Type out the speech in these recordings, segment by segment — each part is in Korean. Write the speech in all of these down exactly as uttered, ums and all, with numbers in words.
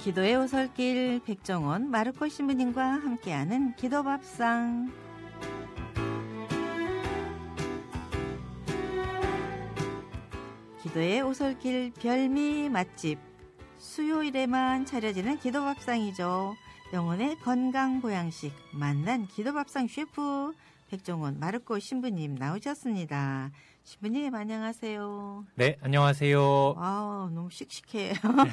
기도의 오솔길 백종원 마르코 신부님과 함께하는 기도밥상. 기도의 오솔길 별미 맛집, 수요일에만 차려지는 기도밥상이죠. 영혼의 건강 보양식 만난 기도밥상 셰프 백종원 마르코 신부님 나오셨습니다. 신부님 안녕하세요. 네, 안녕하세요. 아, 너무 씩씩해.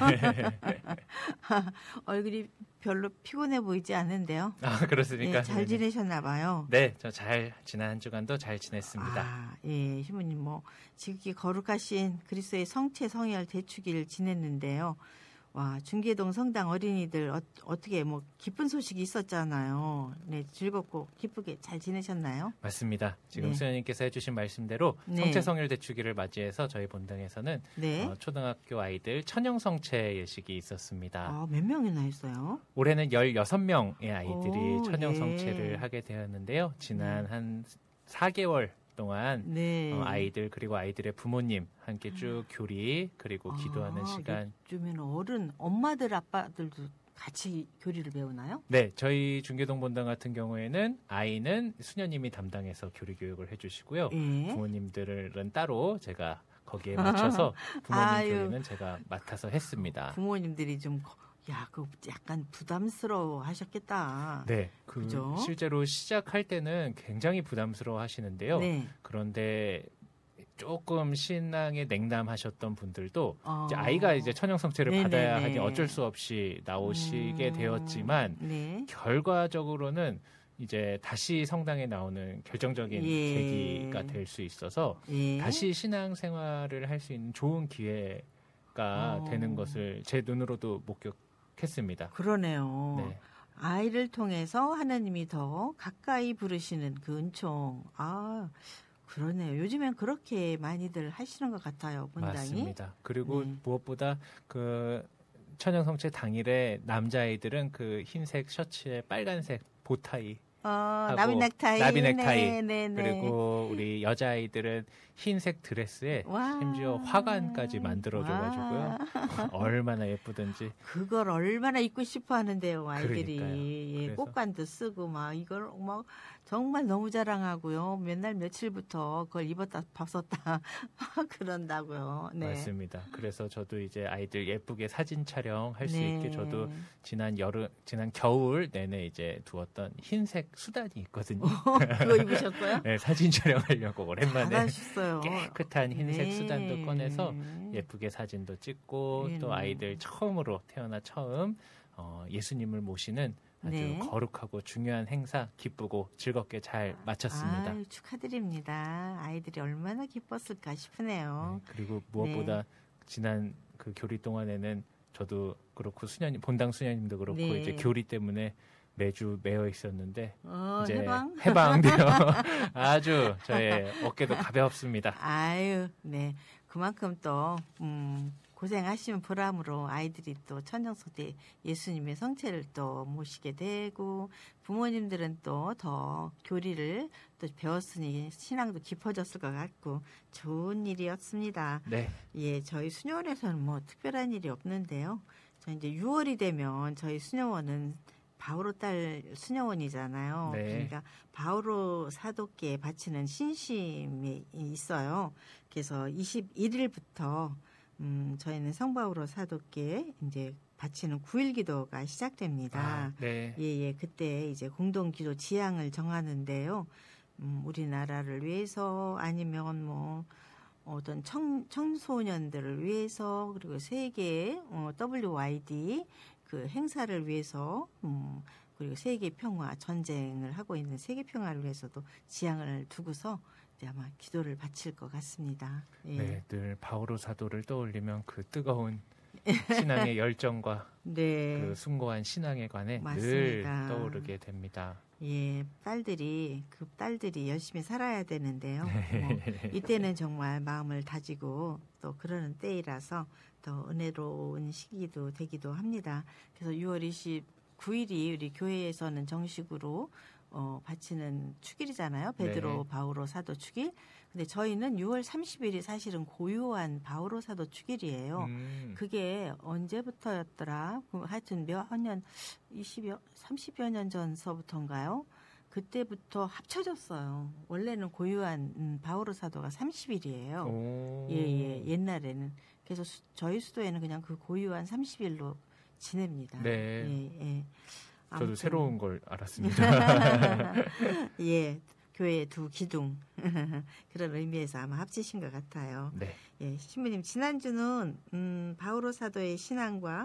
얼굴이 별로 피곤해 보이지 않는데요. 아, 그렇습니까? 네, 잘 지내셨나 봐요. 네, 저 잘 지난 한 주간도 잘 지냈습니다. 아, 예, 신부님 뭐 지극히 거룩하신 그리스도의 성체 성혈 대축일 지냈는데요. 와, 중계동 성당 어린이들 어, 어떻게 뭐 기쁜 소식이 있었잖아요. 네, 즐겁고 기쁘게 잘 지내셨나요? 맞습니다. 지금 네. 수녀님께서 해주신 말씀대로 네. 성체성일 대축일을 맞이해서 저희 본당에서는 네. 어, 초등학교 아이들 천영성체 예식이 있었습니다. 아, 몇 명이나 했어요? 올해는 열여섯 명의 아이들이 오, 천영성체를 예. 하게 되었는데요. 지난 네. 한 사 개월 동안 네. 어, 아이들 그리고 아이들의 부모님 함께 쭉 교리 그리고 기도하는 아, 시간. 요즘에는 어른, 엄마들, 아빠들도 같이 교리를 배우나요? 네, 저희 중계동 본당 같은 경우에는 아이는 수녀님이 담당해서 교리 교육을 해주시고요. 예. 부모님들은 따로 제가 거기에 맞춰서 부모님 아유. 교리는 제가 맡아서 했습니다. 부모님들이 좀, 야, 그 약간 부담스러워 하셨겠다. 네, 그 그죠? 실제로 시작할 때는 굉장히 부담스러워 하시는데요. 네. 그런데 조금 신앙에 냉담하셨던 분들도 어. 이제 아이가 이제 천영성체를 네네네. 받아야 하니 어쩔 수 없이 나오시게 음. 되었지만 네. 결과적으로는 이제 다시 성당에 나오는 결정적인 예. 계기가 될 수 있어서 예. 다시 신앙 생활을 할 수 있는 좋은 기회가 어. 되는 것을 제 눈으로도 목격했습니다. 그러네요. 네. 아이를 통해서 하나님이 더 가까이 부르시는 그 은총. 아, 그러네요. 요즘엔 그렇게 많이들 하시는 것 같아요, 본당이. 맞습니다. 그리고 네. 무엇보다 그 천연성체 당일에 남자아이들은 그 흰색 셔츠에 빨간색 보타이 어, 하고 나비 넥타이. 나비 넥타이. 네, 네, 네. 그리고 우리 여자아이들은 흰색 드레스에 와. 심지어 화관까지 만들어줘가지고요. 얼마나 예쁘든지. 그걸 얼마나 입고 싶어 하는데요, 아이들이. 그러니까요. 예, 그래서. 꽃관도 쓰고 막 이걸 막 정말 너무 자랑하고요. 맨날 며칠부터 그걸 입었다 벗었다 그런다고요. 네. 맞습니다. 그래서 저도 이제 아이들 예쁘게 사진 촬영할 수 네. 있게 저도 지난 여름, 지난 겨울 내내 이제 두었던 흰색 수단이 있거든요. 그거 입으셨어요? 네, 사진 촬영하려고 오랜만에 잘하셨어요. 깨끗한 흰색 네. 수단도 꺼내서 예쁘게 사진도 찍고 네, 또 네. 아이들 처음으로 태어나 처음 어, 예수님을 모시는 아주 네. 거룩하고 중요한 행사 기쁘고 즐겁게 잘 마쳤습니다. 아유, 축하드립니다. 아이들이 얼마나 기뻤을까 싶으네요. 네, 그리고 무엇보다 네. 지난 그 교리 동안에는 저도 그렇고 수녀님 본당 수녀님도 그렇고 네. 이제 교리 때문에 매주 매여 있었는데 어, 이제 해방? 해방되어 아주 저의 어깨도 가벼웠습니다. 아유, 네. 그만큼 또, 음, 고생하시면 보람으로 아이들이 또 천정석대 예수님의 성체를 또 모시게 되고, 부모님들은 또 더 교리를 또 배웠으니 신앙도 깊어졌을 것 같고, 좋은 일이었습니다. 네. 예, 저희 수녀원에서는 뭐 특별한 일이 없는데요. 저 이제 유월이 되면 저희 수녀원은 바오로 딸 수녀원이잖아요. 네. 그러니까 바오로 사도께 바치는 신심이 있어요. 그래서 이십일 일부터 음, 저희는 성바오로 사도께 이제 바치는 구일 기도가 시작됩니다. 아, 네. 예, 예. 그때 이제 공동 기도 지향을 정하는데요. 음, 우리나라를 위해서 아니면 뭐 어떤 청, 청소년들을 위해서 그리고 세계 어, 더블유와이디 그 행사를 위해서 음, 그리고 세계 평화 전쟁을 하고 있는 세계 평화를 위해서도 지향을 두고서 이제 아마 기도를 바칠 것 같습니다. 예. 네, 늘 바오로 사도를 떠올리면 그 뜨거운 신앙의 열정과 네. 그 숭고한 신앙에 관해 맞습니다. 늘 떠오르게 됩니다. 예, 딸들이 그 딸들이 열심히 살아야 되는데요. 뭐 이때는 정말 마음을 다지고 또 그러는 때이라서 더 은혜로운 시기도 되기도 합니다. 그래서 유월 이십구일이 우리 교회에서는 정식으로 어, 바치는 축일이잖아요. 베드로 네. 바오로 사도 축일. 근데 저희는 유월 삼십일이 사실은 고유한 바오로 사도 축일이에요. 음. 그게 언제부터였더라? 그 하여튼 몇 년, 이십여, 삼십여 년 전서부터인가요? 그때부터 합쳐졌어요. 원래는 고유한 음, 바오로 사도가 삼십 일이에요. 오. 예, 예, 옛날에는. 그래서 수, 저희 수도에는 그냥 그 고유한 삼십 일로 지냅니다. 네. 예, 예. 저도 아무튼. 새로운 걸 알았습니다. 예, 교회 두 기둥 그런 의미에서 아마 합치신 것 같아요. 네. 예, 신부님 지난주는 음, 바오로 사도의 신앙과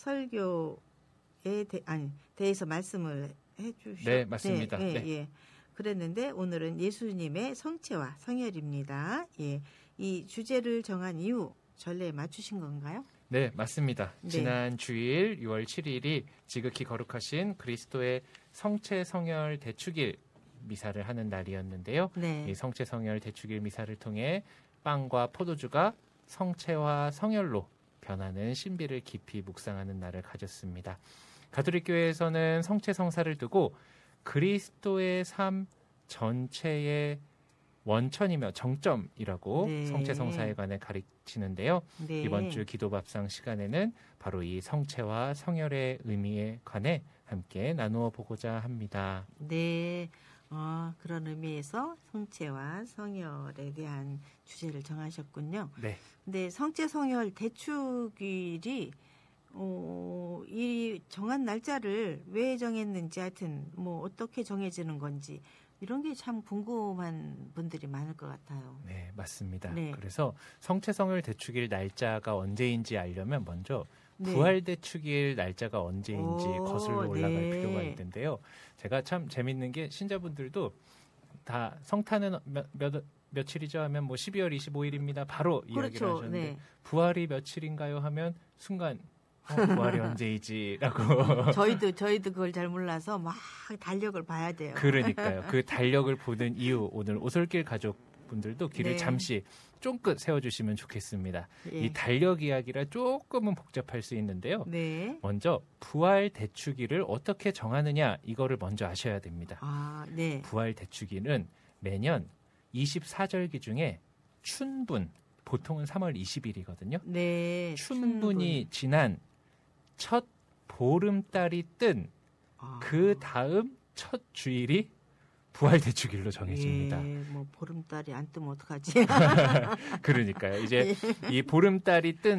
설교에 대, 아니, 대해서 말씀을 해주셨. 네, 맞습니다. 네, 예, 네. 예. 그랬는데 오늘은 예수님의 성체와 성혈입니다. 예, 이 주제를 정한 이유 전례에 맞추신 건가요? 네, 맞습니다. 네. 지난 주일 유월 칠일이 지극히 거룩하신 그리스도의 성체 성혈 대축일 미사를 하는 날이었는데요. 네, 이 성체 성혈 대축일 미사를 통해 빵과 포도주가 성체와 성혈로 변하는 신비를 깊이 묵상하는 날을 가졌습니다. 가톨릭 교회에서는 성체 성사를 두고 그리스도의 삶 전체의 원천이며 정점이라고 네. 성체 성사에 관해 가르치는데요. 네. 이번 주 기도밥상 시간에는 바로 이 성체와 성혈의 의미에 관해 함께 나누어 보고자 합니다. 네, 어, 그런 의미에서 성체와 성혈에 대한 주제를 정하셨군요. 네. 근데 성체 성혈 대축일이 어, 이 정한 날짜를 왜 정했는지 하여튼 뭐 어떻게 정해지는 건지 이런 게 참 궁금한 분들이 많을 것 같아요. 네, 맞습니다. 네. 그래서 성체성을 대축일 날짜가 언제인지 알려면 먼저 네. 부활 대축일 날짜가 언제인지 오, 거슬러 올라갈 네. 필요가 있는데요. 제가 참 재밌는 게 신자분들도 다 성탄은 몇, 몇 며칠이죠 하면 뭐 십이월 이십오일입니다. 바로 이야기를 그렇죠. 하셨는데 네. 부활이 며칠인가요 하면 순간 어, 부활이 언제이지라고. 저희도 저희도 그걸 잘 몰라서 막 달력을 봐야 돼요. 그러니까요. 그 달력을 보는 이유 오늘 오솔길 가족분들도 귀를 네. 잠시 쫑긋 세워주시면 좋겠습니다. 예. 이 달력 이야기라 조금은 복잡할 수 있는데요. 네. 먼저 부활 대축일을 어떻게 정하느냐 이거를 먼저 아셔야 됩니다. 아, 네. 부활 대축일은 매년 이십사절기 중에 춘분, 보통은 삼월 이십일이거든요. 네. 춘분이 지난 첫 보름달이 뜬 그 다음 첫 주일이 부활 대축일로 정해집니다. 예, 뭐 보름달이 안 뜨면 어떡하지? 그러니까요. 이제 이 보름달이 뜬